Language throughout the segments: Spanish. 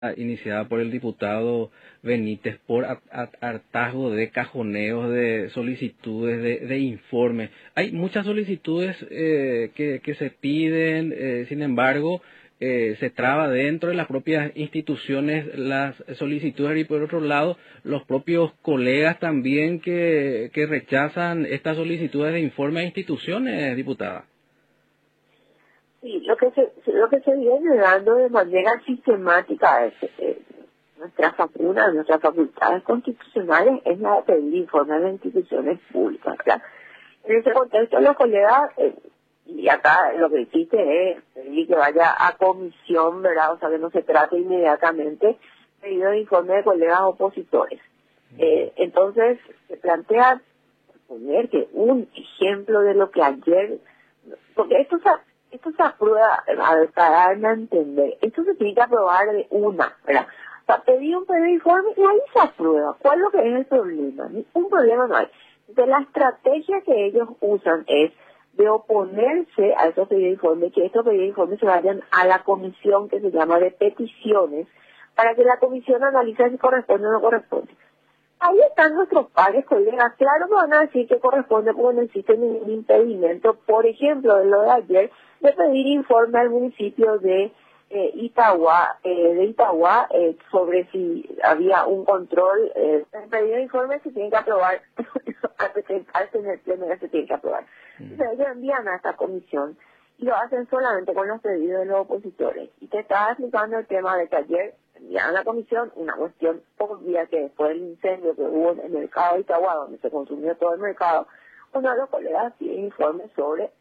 iniciada por el diputado Benítez por hartazgo de cajoneos, de solicitudes, de informes. Hay muchas solicitudes que se piden, sin embargo, se traba dentro de las propias instituciones las solicitudes y por otro lado los propios colegas también que rechazan estas solicitudes de informe a instituciones, diputada. Sí, lo que se viene dando de manera sistemática es una de nuestras facultades constitucionales es la de pedir informes a las instituciones públicas, ¿verdad? En ese contexto, los colegas, y acá lo que hiciste es pedir que vaya a comisión, ¿verdad? O sea, que no se trate inmediatamente pedido de informe de colegas opositores. Entonces, se plantea poner que un ejemplo de lo que ayer, porque esto se aprueba, a ver, para darme a entender, esto se tiene que aprobar de una, ¿verdad? O sea, pedir un pedido de informe y ahí se aprueba. ¿Cuál es lo que es el problema? Un problema no hay. Entonces, la estrategia que ellos usan es de oponerse a esos pedidos de informe, que estos pedidos de informe se vayan a la comisión que se llama de peticiones, para que la comisión analice si corresponde o no corresponde. Ahí están nuestros padres, colegas. Claro que van a decir que corresponde porque no existe ningún impedimento, por ejemplo, de lo de ayer, de pedir informe al municipio de Itagua, sobre si había un control. El pedido de informe se tiene que aprobar, al tener pleno se tiene que aprobar. Entonces ellos envían a esta comisión y lo hacen solamente con los pedidos de los opositores. Y te estaba explicando el tema de que ayer enviaron a la comisión una cuestión obvia que después del incendio que hubo en el mercado de Itagua, donde se consumió todo el mercado, uno de los colegas pide informes sobre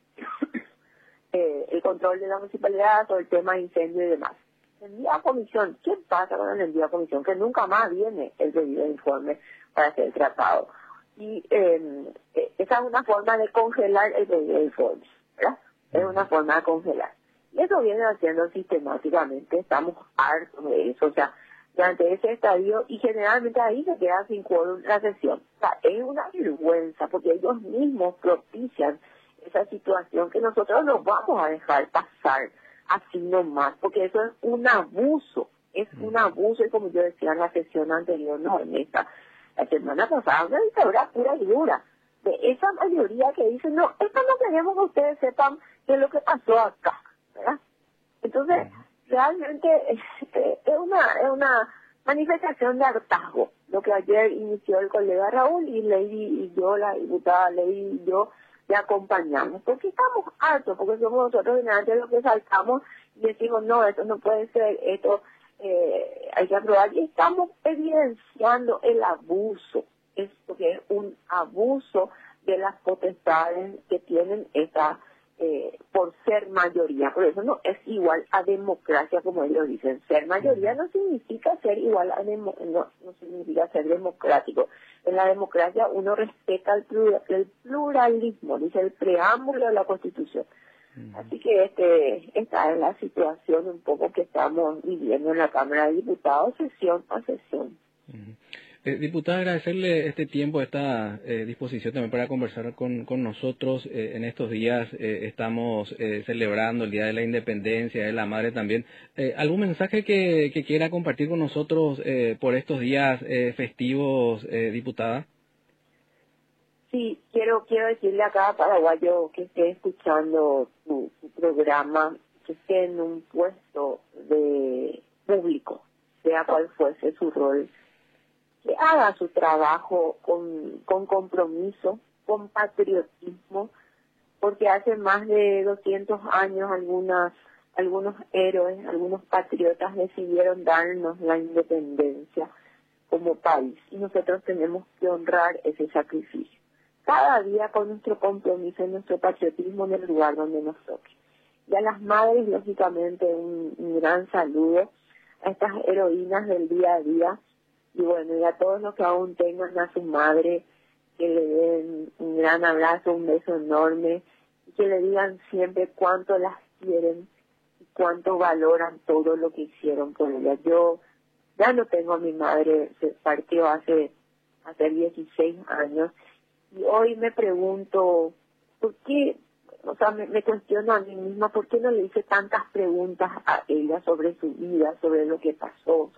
el control de la municipalidad, sobre el tema de incendio y demás. Envía a comisión. ¿Qué pasa con el envío a comisión? Que nunca más viene el pedido de informe para ser tratado. Y esa es una forma de congelar el pedido de informe, ¿verdad? Es una forma de congelar. Y eso viene haciendo sistemáticamente, estamos hartos de eso, o sea, durante ese estadio, y generalmente ahí se queda sin quórum la sesión. O sea, es una vergüenza, porque ellos mismos propician esa situación que nosotros no vamos a dejar pasar así nomás, porque eso es un abuso, y como yo decía en la sesión anterior, no en esta, la semana pasada, una dictadura pura y dura, de esa mayoría que dice, no, esto no queremos que ustedes sepan qué es lo que pasó acá, ¿verdad? Entonces, realmente es una manifestación de hartazgo, lo que ayer inició el colega Raúl y Lady y yo, la diputada Lady y yo, le acompañamos, porque estamos hartos, porque somos nosotros generalmente los que saltamos y decimos, no, esto no puede ser, esto hay que aprobar, y estamos evidenciando el abuso, porque es un abuso de las potestades que tienen esta por ser mayoría. Por eso no es igual a democracia, como ellos dicen. Ser mayoría no significa ser igual a no significa ser democrático. En la democracia uno respeta el pluralismo, dice el preámbulo de la Constitución. Así que esta es la situación un poco que estamos viviendo en la Cámara de Diputados, sesión a sesión. Diputada, agradecerle este tiempo, esta disposición también para conversar con nosotros. En estos días estamos celebrando el Día de la Independencia, de la Madre también. ¿Algún mensaje que quiera compartir con nosotros por estos días festivos, diputada? Sí, quiero decirle a cada paraguayo que esté escuchando su programa, que esté en un puesto de público, sea cual fuese su rol, que haga su trabajo con compromiso, con patriotismo, porque hace más de 200 años algunos héroes, algunos patriotas decidieron darnos la independencia como país, y nosotros tenemos que honrar ese sacrificio cada día con nuestro compromiso y nuestro patriotismo en el lugar donde nos toque. Y a las madres, lógicamente, un gran saludo a estas heroínas del día a día, y bueno, y a todos los que aún tengan a su madre, que le den un gran abrazo, un beso enorme, y que le digan siempre cuánto las quieren y cuánto valoran todo lo que hicieron por ella. Yo ya no tengo a mi madre, se partió hace 16 años, y hoy me pregunto, ¿por qué o sea, me cuestiono a mí misma por qué no le hice tantas preguntas a ella sobre su vida, sobre lo que pasó,